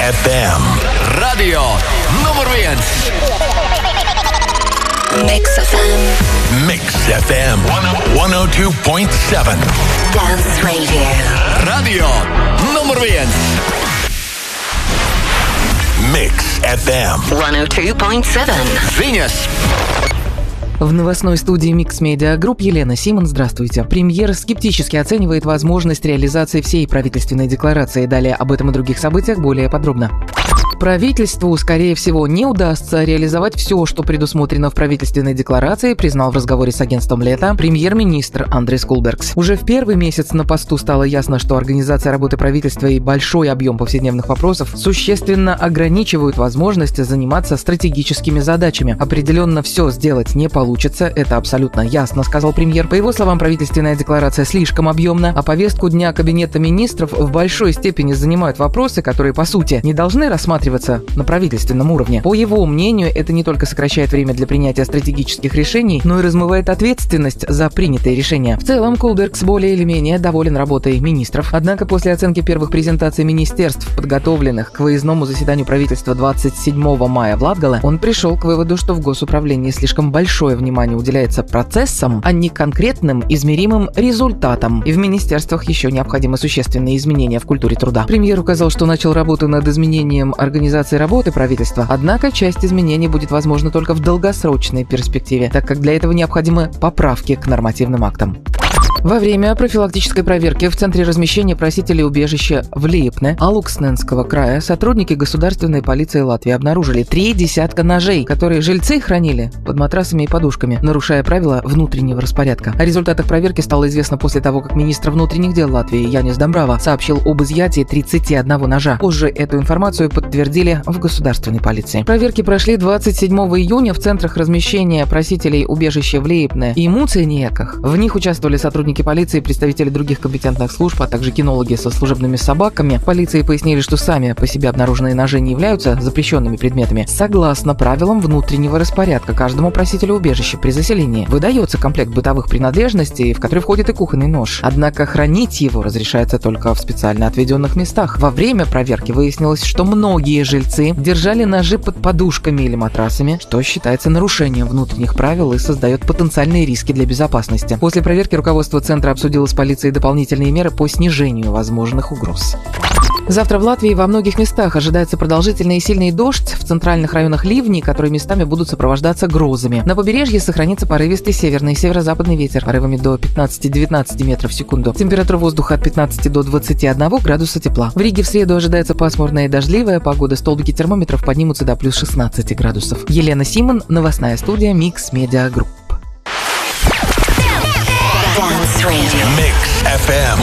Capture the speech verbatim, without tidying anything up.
эф эм. Radio nummer viens. Mix эф эм. Mix эф эм сто два и семь. Dance Radio. Radio nummer viens. Mix эф эм сто два и семь. Ziņas. В новостной студии Mix Media Group Елена Симон. Здравствуйте. Премьер скептически оценивает возможность реализации всей правительственной декларации. Далее об этом и других событиях более подробно. Правительству, скорее всего, не удастся реализовать все, что предусмотрено в правительственной декларации, признал в разговоре с агентством «Лето» премьер-министр Андрис Кулбергс. Уже в первый месяц на посту стало ясно, что организация работы правительства и большой объем повседневных вопросов существенно ограничивают возможность заниматься стратегическими задачами. Определенно все сделать не получится, это абсолютно ясно, сказал премьер. По его словам, правительственная декларация слишком объемна, а повестку дня Кабинета министров в большой степени занимают вопросы, которые, по сути, не должны рассматриваться на правительственном уровне. По его мнению, это не только сокращает время для принятия стратегических решений, но и размывает ответственность за принятые решения. В целом, Кулбергс более или менее доволен работой министров. Однако после оценки первых презентаций министерств, подготовленных к выездному заседанию правительства двадцать седьмого мая в Латгале, он пришел к выводу, что в госуправлении слишком большое внимание уделяется процессам, а не конкретным измеримым результатам. И в министерствах еще необходимы существенные изменения в культуре труда. Премьер указал, что начал работу над изменением организации работы правительства, однако часть изменений будет возможна только в долгосрочной перспективе, так как для этого необходимы поправки к нормативным актам. Во время профилактической проверки в Центре размещения просителей убежища в Лиепне Алуксненского края сотрудники государственной полиции Латвии обнаружили три десятка ножей, которые жильцы хранили под матрасами и подушками, нарушая правила внутреннего распорядка. О результатах проверки стало известно после того, как министр внутренних дел Латвии Янис Домбрава сообщил об изъятии тридцати одного ножа. Позже эту информацию подтвердили в государственной полиции. Проверки прошли двадцать седьмого июня в центрах размещения просителей убежища в Лиепне и Муцениеках. В них участвовали сотрудники полиции, представители других компетентных служб, а также кинологи со служебными собаками. В полиции пояснили, что сами по себе обнаруженные ножи не являются запрещенными предметами. Согласно правилам внутреннего распорядка, каждому просителю убежища при заселении выдается комплект бытовых принадлежностей, в который входит и кухонный нож. Однако хранить его разрешается только в специально отведенных местах. Во время проверки выяснилось, что многие жильцы держали ножи под подушками или матрасами, что считается нарушением внутренних правил и создает потенциальные риски для безопасности. После проверки руководство Центра обсудило с полицией дополнительные меры по снижению возможных угроз. Завтра в Латвии во многих местах ожидается продолжительный и сильный дождь, в центральных районах ливни, которые местами будут сопровождаться грозами. На побережье сохранится порывистый северный и северо-западный ветер порывами до пятнадцати-девятнадцати метров в секунду. Температура воздуха от пятнадцати до двадцати одного градуса тепла. В Риге в среду ожидается пасмурная и дождливая погода, столбики термометров поднимутся до плюс шестнадцати градусов. Елена Симон, новостная студия Mix Media Group. Mix эф эм